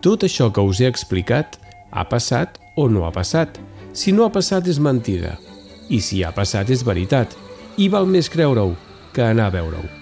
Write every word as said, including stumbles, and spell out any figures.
tot això que us he explicat ha passat o no ha passat. Si no ha passat és mentida, i si ha passat és veritat, i val més creure-ho que anar a veure-ho.